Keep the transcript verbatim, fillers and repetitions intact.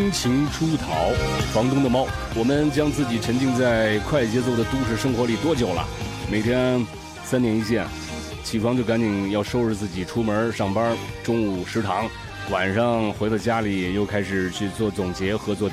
心情出逃，房东的猫。我们将自己沉浸在快节奏的都市生活里多久了？每天三点一线，起床就赶紧要收拾自己出门上班，中午食堂，晚上回到家里又开始去做总结和做